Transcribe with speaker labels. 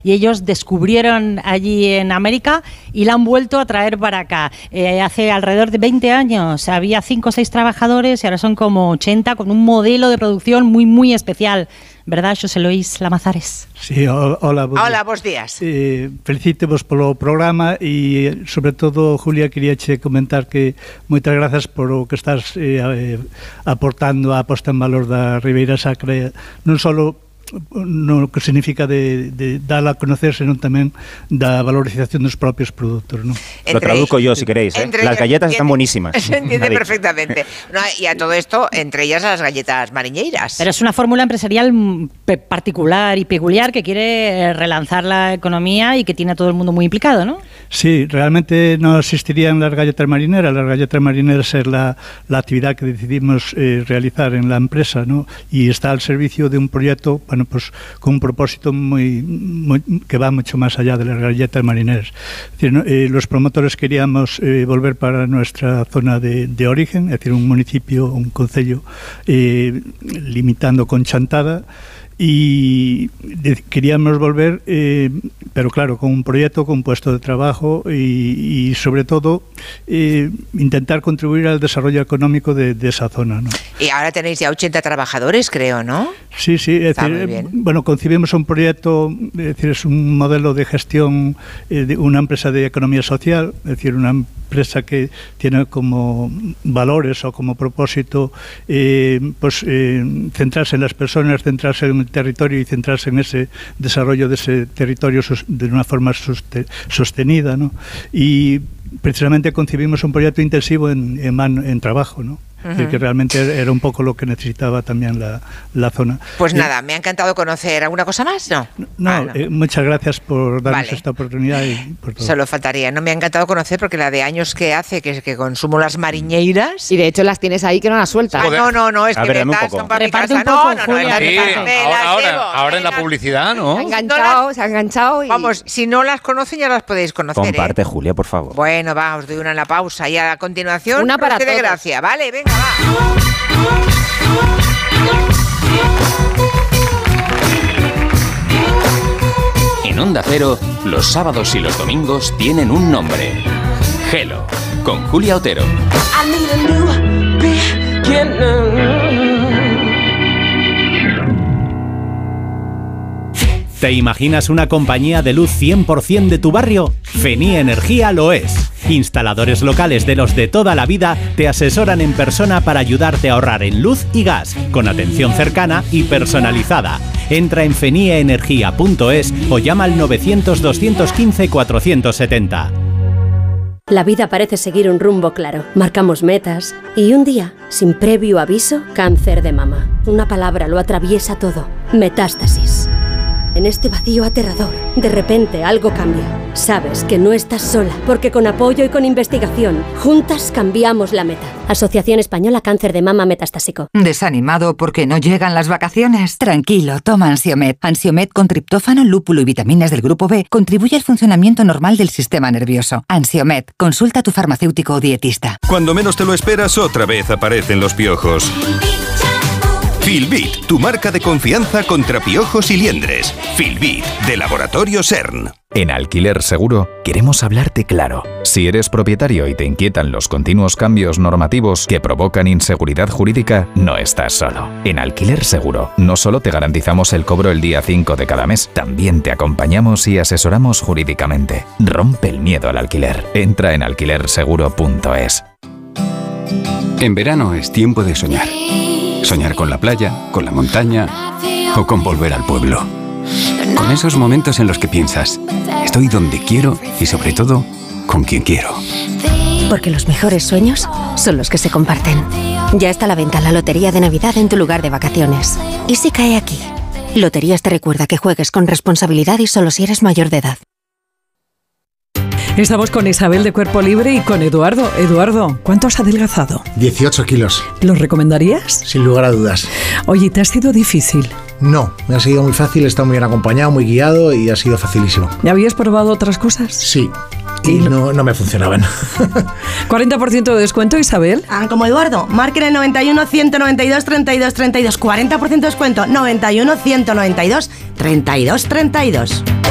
Speaker 1: y ellos descubrieron allí en América y la han vuelto a traer para acá. Hace alrededor de 20 años había 5 o 6 trabajadores y ahora son como 80, con un modelo de producción muy, muy especial. ¿Verdad, José Luis Lamazares?
Speaker 2: Sí, hola,
Speaker 3: bos días.
Speaker 2: Felicítevos polo programa e, sobre todo, Julia, quería che comentar que moitas grazas por o que estás aportando a posta en valor da Ribeira Sacra, non só no que significa de darla a conocer, sino tamén da valorización dos propios produtos, ¿no?
Speaker 4: Lo traduzco yo, si queréis, ¿eh? Las galletas están buenísimas.
Speaker 3: Se entiende perfectamente. No, y a todo esto, entre ellas las galletas mariñeiras.
Speaker 1: Pero es una fórmula empresarial particular y peculiar que quiere relanzar la economía y que tiene a todo el mundo muy implicado, ¿no?
Speaker 2: Sí, realmente no existirían las galletas marineras. Las galletas marineras es la actividad que decidimos realizar en la empresa, ¿no? Y está al servicio de un proyecto, bueno, pues con un propósito muy que va mucho más allá de las galletas marineras. Es decir, ¿no? Los promotores queríamos volver para nuestra zona de origen, es decir, un municipio, un concello, limitando con Chantada, y queríamos volver, pero claro, con un proyecto, con un puesto de trabajo y sobre todo intentar contribuir al desarrollo económico de esa zona, ¿no?
Speaker 3: Y ahora tenéis ya 80 trabajadores, creo, ¿no?
Speaker 2: Sí, es decir, bueno, concibimos un proyecto, es decir, es un modelo de gestión de una empresa de economía social, es decir, una empresa que tiene como valores o como propósito centrarse en las personas, centrarse en el territorio y centrarse en ese desarrollo de ese territorio de una forma sostenida, ¿no? Y precisamente concibimos un proyecto intensivo en trabajo, ¿no? Es decir, que realmente era un poco lo que necesitaba también la zona.
Speaker 3: Pues nada, me ha encantado conocer. ¿Alguna cosa más? No.
Speaker 2: Muchas gracias por darnos esta oportunidad y por todo.
Speaker 3: Solo faltaría. No, me ha encantado conocer porque la de años que hace que consumo las mariñeiras.
Speaker 5: Y de hecho las tienes ahí que no las sueltas.
Speaker 3: No, es que me son para mi casa.
Speaker 6: Ahora en la publicidad, ¿no?
Speaker 5: Se ha enganchado.
Speaker 3: Vamos, si no las conocen ya las podéis conocer.
Speaker 4: Comparte, Julia, por favor.
Speaker 3: Bueno, va, os doy una en la pausa y a continuación
Speaker 5: una para todos.
Speaker 3: De gracia. Vale, venga.
Speaker 7: En Onda Cero, los sábados y los domingos tienen un nombre: Hello, con Julia Otero.
Speaker 8: ¿Te imaginas una compañía de luz 100% de tu barrio? Fenía Energía lo es. Instaladores locales de los de toda la vida te asesoran en persona para ayudarte a ahorrar en luz y gas, con atención cercana y personalizada. Entra en feniaenergia.es o llama al 900-215-470.
Speaker 9: La vida parece seguir un rumbo claro. Marcamos metas y un día, sin previo aviso, cáncer de mama. Una palabra lo atraviesa todo. Metástasis. En este vacío aterrador, de repente algo cambia. Sabes que no estás sola, porque con apoyo y con investigación, juntas cambiamos la meta. Asociación Española Cáncer de Mama Metastásico.
Speaker 10: ¿Desanimado porque no llegan las vacaciones? Tranquilo, toma Ansiomed. Ansiomed con triptófano, lúpulo y vitaminas del grupo B contribuye al funcionamiento normal del sistema nervioso. Ansiomed, consulta a tu farmacéutico o dietista.
Speaker 11: Cuando menos te lo esperas, otra vez aparecen los piojos. Filbit, tu marca de confianza contra piojos y liendres. Filbit, de Laboratorio CERN.
Speaker 12: En Alquiler Seguro queremos hablarte claro. Si eres propietario y te inquietan los continuos cambios normativos que provocan inseguridad jurídica, no estás solo. En Alquiler Seguro no solo te garantizamos el cobro el día 5 de cada mes, también te acompañamos y asesoramos jurídicamente. Rompe el miedo al alquiler. Entra en alquilerseguro.es.
Speaker 13: En verano es tiempo de soñar. Soñar con la playa, con la montaña o con volver al pueblo. Con esos momentos en los que piensas, estoy donde quiero y sobre todo, con quien quiero.
Speaker 9: Porque los mejores sueños son los que se comparten. Ya está a la venta la Lotería de Navidad en tu lugar de vacaciones. ¿Y si cae aquí? Loterías te recuerda que juegues con responsabilidad y solo si eres mayor de edad.
Speaker 14: Estamos con Isabel de Cuerpo Libre y con Eduardo. Eduardo, ¿cuánto has adelgazado?
Speaker 15: 18 kilos.
Speaker 14: ¿Lo recomendarías?
Speaker 15: Sin lugar a dudas.
Speaker 14: Oye, ¿te ha sido difícil?
Speaker 15: No, me ha sido muy fácil, he estado muy bien acompañado, muy guiado y ha sido facilísimo.
Speaker 14: ¿Ya habías probado otras cosas?
Speaker 15: Sí, y no me funcionaban.
Speaker 14: 40% de descuento, Isabel.
Speaker 16: Como Eduardo, marquen el 91 192 32 32. 40% de descuento, 91 192 32 32.